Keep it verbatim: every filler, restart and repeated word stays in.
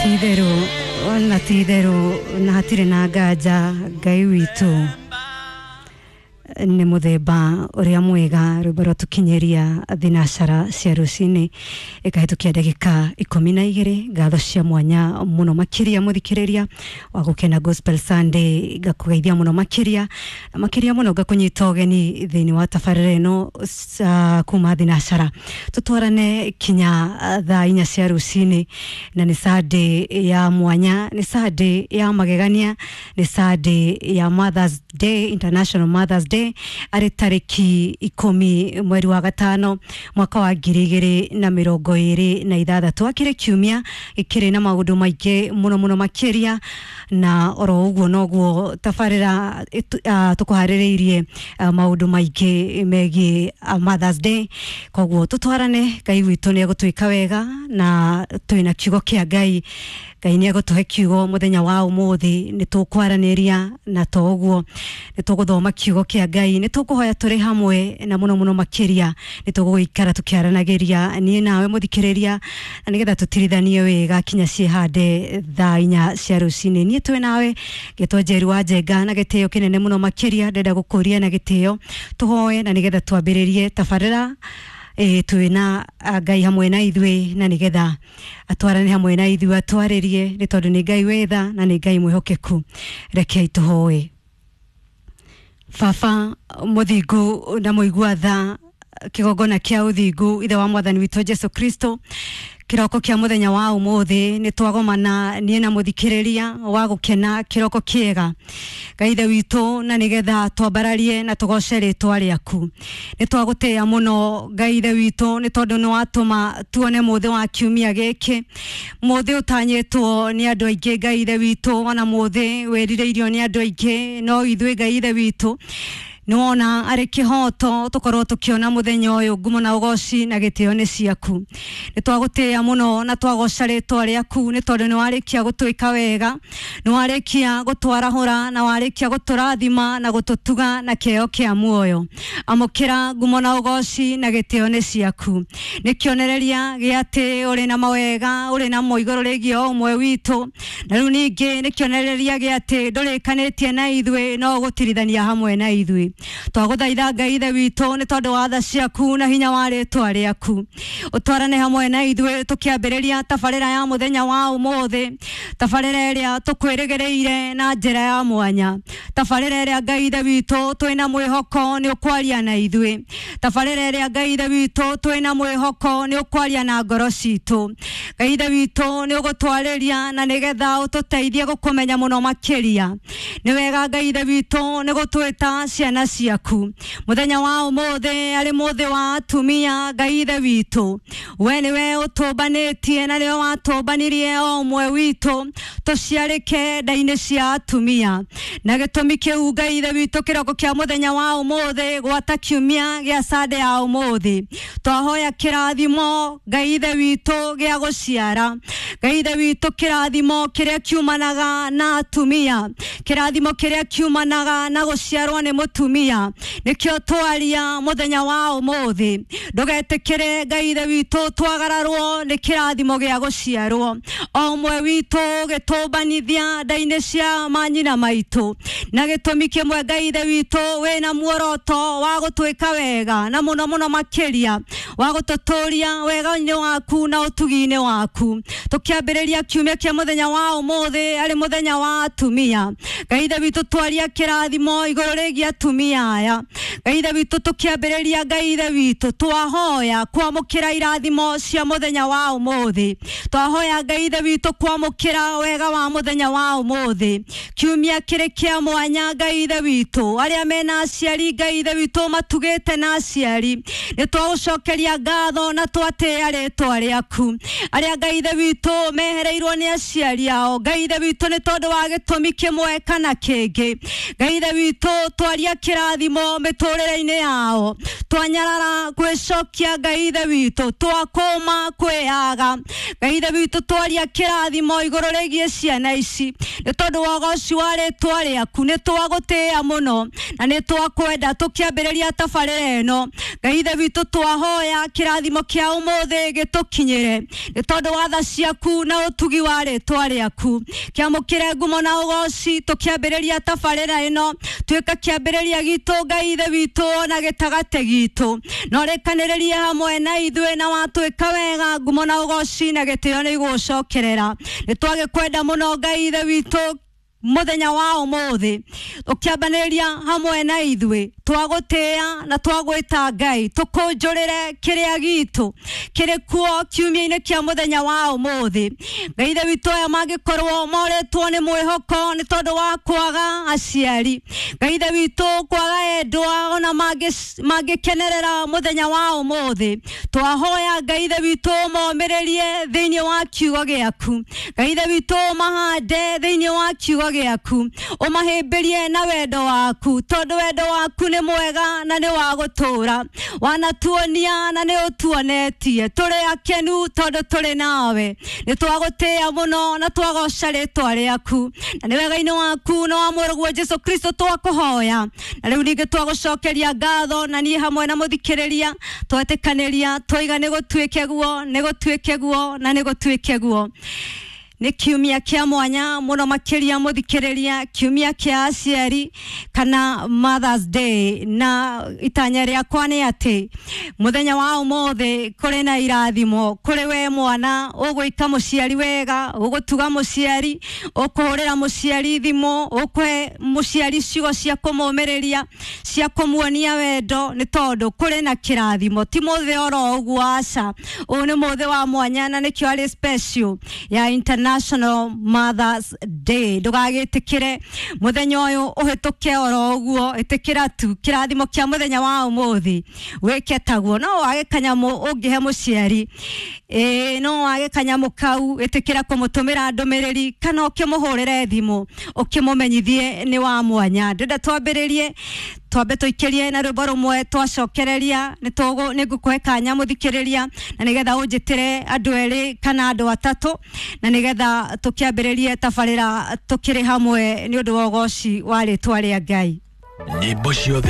Tideru, na tideru, na hatire na gaja, Ngai witu. Nĩ mũthemba ũrĩa mwega rwĩmbo rwatũkinyeria thinacara cia rũcinĩ ĩkahĩtũkia ndagĩka ikũmi na igĩrĩ. Ngatho cia mwanya mũno makĩria mũthikĩrĩria wa gũkena Gospel Sunday, ngakũgeithia mũno makĩria na makĩria mũno ngakũnyita ũgeni thĩinĩ wa tabarĩra ĩno kuma thinacara. Tũtwarane kinya thaa inya cia rũcinĩ, na nĩ Sunday ya mwanya, nĩ Sunday ya magegania, nĩ Sunday ya Mother's Day, International Mother's Day, arĩ tarĩki ikũmi mweri wa gatano mwaka wa ngiri igĩrĩ na mĩrongo ĩrĩ na ithathatũ. Akĩrĩ kiumia gĩkĩrĩ na maũndũ maingĩ mũno mũno makĩria, na oro ũguo noguo tabarĩra tũkũharĩrĩirie maũndũ maingĩ megiĩ Mother's Day. Koguo tũtwarane, Ngai witũ nĩ egũtwĩka wega na twĩna kiugo kĩa Ngai. Ngai nĩ egũtũhe kiugo mũthenya wa ũmũthĩ, nĩ tũkwaranĩria na to ũguo nĩ tũgũthoma kiugo kĩa Ngai, nĩ tũkũhoya tũrĩ hamwe, na mũno mũno makĩria nĩ tũgũikara tũkĩaranagĩria niĩ nawe mũthikĩrĩria, na nĩgetha tũtirithanie wega kinya ciĩhande thaa inya cia rũcinĩ. Niĩ twĩ nawe gĩtwo Njeri wa Njenga, na gĩtĩo kĩnene mũno makĩria ndenda gũkũria na gĩtĩo. Tũhoe na nĩgetha twambĩrĩrie tabarĩra e twina Ngai hamwe na ithuĩ, na nĩgetha atwarane hamwe na ithuĩ atwarĩrie, nĩ tondũ nĩ Ngai wetha na nĩ Ngai mwĩhokeku. Rekei tũhoe. Baba mũthingu na mũigua tha, kĩgongona kĩa ũthingu, ithe wa mwathani witũ Jesu Kristo, kiroko kia muthenya wa ũmũthĩ nĩ twagomana niĩ na mũthikĩrĩria wa gũkena kiroko kĩega. Ngai ithe witũ, na nĩgetha twambararie na tũgoce rĩtwa rĩaku, nĩ twagũtĩĩa mũno Ngai ithe witũ, nĩ tondũ nĩ watũma tuone mũthĩ wa kiumia gĩkĩ, mũthĩ ũtanyĩtwo nĩ andũ aingĩ Ngai ithe witũ, ona mũthĩ wĩrirĩirio nĩ andũ aingĩ, no ithuĩ Ngai ithe witũ nĩwona arĩ kĩhoto tũkorwo tũkĩona mũthenya ũyũ. Ngumo na ũgoci na gĩtĩo nĩ ciaku. Nĩ twagũtĩĩa mũno na twagoca rĩtwa rĩaku, nĩ tondũ nĩ warĩkia gũtwĩka wega, nĩ warĩkia gũtwarahũra, na warĩkia gũtũrathima na gũtũtuga na kĩheo kĩa muoyo. Amũkĩra ngumo na ũgoci na gĩtĩo nĩ ciaku. Nĩ kĩonereria gĩa atĩ ũrĩ na mawega, ũrĩ na mo igũrũ rĩgiĩ o ũmwe witũ, na rĩu ningĩ nĩ kĩonereria gĩa atĩ ndũrĩkanĩtie na ithuĩ, no gũtirithania hamwe na ithuĩ. Twagũthaitha Ngai ithe witũ, nĩ tondũ wa tha ciaku na hinya wa rĩtwa rĩaku, ũtwarane hamwe na ithuĩ tũkĩambĩrĩria tabarĩra ya mũthenya wa ũmũthĩ, tabarĩra ĩrĩa tũkwĩrĩgĩrĩire na njĩra ya mwanya, tabarĩra ĩrĩa Ngai ithe witũ twĩna mwĩhoko nĩ ũkwaria na ithuĩ, tabarĩra ĩrĩa Ngai ithe witũ twĩna mwĩhoko nĩ ũkwaria na ngoro citũ. Ngai ithe witũ nĩ ũgũtwarĩria na nĩgetha ũtũteithie gũkũmenya mũno makĩria. Nĩ wega Ngai ithe witũ nĩ gũtwĩta ciana ciaku. Muthenya wa ũmũthĩ arĩ mũthĩ wa atumia Ngai ithe witũ, we nĩwe ũtũmbanĩtie na nĩwe watũmbanirie o ũmwe witũ tũciarĩke nda-inĩ cia atumia, na gĩtũmi kĩu Ngai ithe witũ kĩroko kĩa mũthenya wa ũmũthĩ gwata kiumia gĩa Sunday ya ũmũthĩ twahoya kĩrathimo Ngai ithe witũ gĩa gũciara. Ngai ithe witũ kĩrathimo kĩrĩa kiumanaga na atumia, kĩrathimo kĩrĩa kiumanaga na gũciarwo nĩ mũtumia, nĩkĩo twaria mũthenya wa ũmũthĩ. Ndũgetĩkĩre Ngai ithe witũ twagararwo nĩ kĩrathimo gĩa gũciarwo, o ũmwe witũ gĩtũmbanithia nda-inĩ cia manyina maitũ, na gĩtũmi kĩmwe Ngai ithe witũ wĩna muoroto wa gũtwĩka wega, na mũno mũno makĩria wa gũtũtũria wega-inĩ waku na ũtugi-inĩ waku. Tũkĩambĩrĩria kiumia kĩa mũthenya wa ũmũthĩ arĩ mũthenya wa atumia, Ngai ithe witũ twaria kĩrathimo igũrũ rĩgiĩ atumia aya. Ngai ithe witũ tũkĩambĩrĩria Ngai ithe witũ twahoya kwamũkĩra irathimo cia mũthenya wa ũmũthĩ, twahoya Ngai ithe witũ kwamũkĩra wega wa mũthenya wa ũmũthĩ, kiumia kĩrĩ kĩa mwanya Ngai ithe witũ. Arĩa mena aciari Ngai ithe witũ matugĩte na aciari, nĩ twagũcokeria ngatho na twatĩĩa rĩtwa rĩaku. Arĩa Ngai ithe witũ mehereirwo nĩ aciari ao, Ngai ithe witũ nĩ tondũ wa gĩtũmi kĩmwe kana kĩngĩ, Ngai ithe witũ twaria kĩrathimo mĩtũrĩre-inĩ yao, twanyarara gwĩcokia Ngai ithe witũ, twakũma kwĩyaga Ngai ithe witũ twaria kĩrathimo igũrũ regie ciana ici ni tondu wa goci wa ritwa riaku ni twagutia muno na ni twakwenda tukiambiriria tabarira ino Ngai ithe witu twahoya kirathimo kia umuthi gitukinyire ni tondu wa tha ciaku na utugi wa ritwa riaku kiamukire ngumo na ugoci tukiambiriria tabarira ino twika kiambiriria gitu Ngai ithe witu na gitagate gitu no rekaniririe hamwe na ithwe na watwika wega ngumo na ugoci na gitio ni gucokerera ni twagikwenda muno Ngai ithe witu muthenya wa umuthi ukiambaniria hamwe na ithwe twagutia na twagwita Ngai tukunjurire kiria gitu kiri kuo kiumia-ini kia muthenya wa umuthi Ngai ithe witu aya magikorwo moretwo ni mwihoko ni tondu wa kwaga aciari Ngai ithe witu kwaga endwa ona magikenerera muthenya wa umuthi twahoya Ngai ithe witu momiririe thiini wa kiugo giaku Ngai ithe witu mahande thiini wa kiugo giaku umahimbirie na wendo waku tondu wendo waku ni mwega na ni wa gutura wanatuonia na ni utuonetie turi akenu tondu turi nawe ni twagutia muno na twagoca ritwa riaku na ni wega-ini waku na wa muruguo Jesu Kristo twakuhoya na riu ningi twagucokeria ngatho na ni hamwe na muthikiriria twetikaniria twiga ni gutwike guo ni gutwike guo na ni gutwike guo ni kiumia kia mwanya muno makiria muthikiriria kiumia kia aciari kana Mother's Day na itanya riakwa ni ati muthenya wa umuthi kuri na irathimo kuri we mwana ugwika muciari wega ugutuga muciari ukuhurira muciari thimo ukwe muciari ciugo cia kumumiriria cia kumuonia wendo ni tondu kuri na kirathimo ti muthi oro uguo aca u ni muthi wa mwanya na nikio ari special ya international National Mother's Day ndugagitikire muthenya uyu uhituke oro uguo itikira tu kirathimo kia muthenya wa umuthi wike taguo no wage kanyamu ungihe muciari e no wage kanyamu kau itikira kumutumira ndumiriri kana ukimuhurire thimu ukimumenyithie ni wa mwanya ndenda twambiririe twambe tuikirie na rwimbo rumwe twacokereria ni togo ni ngukuhe kanya muthikiriria na nigetha unjitire andu eri kana andu atatu na nigetha tukiambiririe tabarira tukiri hamwe ni undu wa ugoci wa ritwa ria Ngai.